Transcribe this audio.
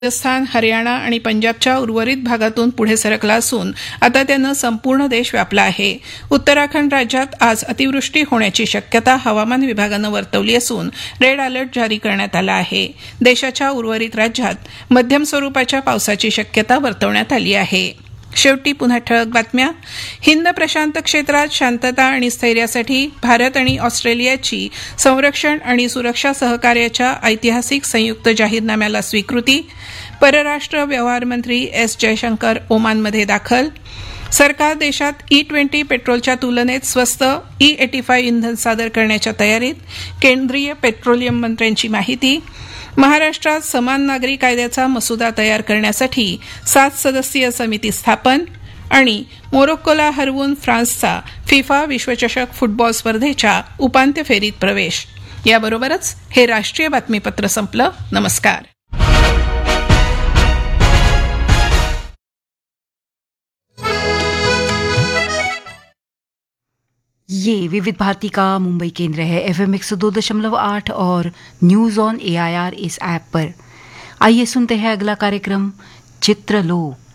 राजस्थान, हरियाणा आणि पंजाबच्या उर्वरित भागातून पुढे सरकला असून आता त्यानं संपूर्ण देश व्यापला आहे. उत्तराखंड राज्यात आज अतिवृष्टी होण्याची शक्यता हवामान विभागानं वर्तवली असून रेड अलर्ट जारी करण्यात आला आहे. देशाच्या उर्वरित राज्यात मध्यम स्वरूपाच्या पावसाची शक्यता वर्तवण्यात आली आहे. शेवटी पुन्हा ठळक बातम्या. हिंद प्रशांत क्षेत्रात शांतता आणि स्थैर्यासाठी भारत आणि ऑस्ट्रेलियाची संरक्षण आणि सुरक्षा सहकार्याच्या ऐतिहासिक संयुक्त जाहीरनाम्याला स्वीकृती. परराष्ट्र व्यवहार मंत्री एस जयशंकर ओमानमध्ये दाखल. सरकार देशात E20 पेट्रोलच्या तुलनेत स्वस्त E85 इंधन सादर करण्याच्या तयारीत. केंद्रीय पेट्रोलियम मंत्र्यांची माहिती. महाराष्ट्रात समान नागरी कायद्याचा मसुदा तयार करण्यासाठी 7 सदस्यीय समिती स्थापन. आणि मोरोक्कोला हरवून फ्रान्सचा फिफा विश्वचषक फुटबॉल स्पर्धेच्या उपांत्य फेरीत प्रवेश. याबरोबरच हे राष्ट्रीय बातमीपत्र संपलं. नमस्कार. ये विविध भारती का मुंबई केंद्र है. FM 102.8 और news on AIR is app पर. आइए सुनते हैं अगला कार्यक्रम चित्रलोक.